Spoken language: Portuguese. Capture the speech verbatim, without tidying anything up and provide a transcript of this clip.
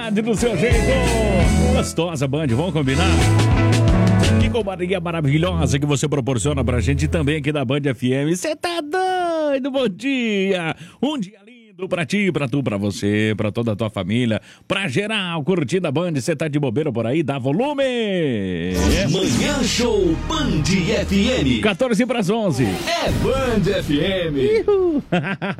qualidade do seu jeito. Gostosa, Band, vamos combinar? Que companhia maravilhosa que você proporciona pra gente também aqui da Band F M. Você tá doido? Bom dia! Um dia lindo pra ti, pra tu, pra você, pra toda a tua família, pra geral, curtindo a Band. Você tá de bobeira por aí? Dá volume! Manhã Show Band F M. quatorze para as onze. É Band F M. Ihu.